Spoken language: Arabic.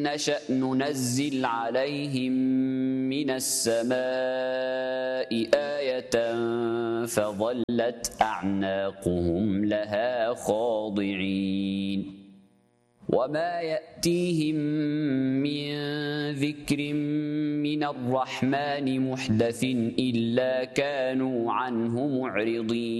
نشأ ننزل عليهم من السماء آية فظلت أعناقهم لها خاضعين وما يأتيهم من ذكر من الرحمن محدث إلا كانوا عنه معرضين